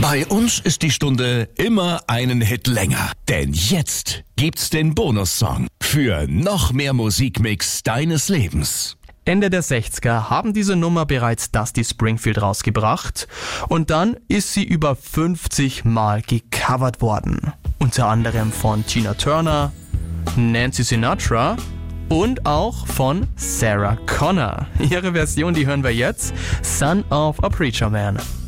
Bei uns ist die Stunde immer einen Hit länger. Denn jetzt gibt's den Bonussong für noch mehr Musikmix deines Lebens. Ende der 60er haben diese Nummer bereits Dusty Springfield rausgebracht und dann ist sie über 50 Mal gecovert worden. Unter anderem von Tina Turner, Nancy Sinatra und auch von Sarah Connor. Ihre Version, die hören wir jetzt, Son of a Preacher Man.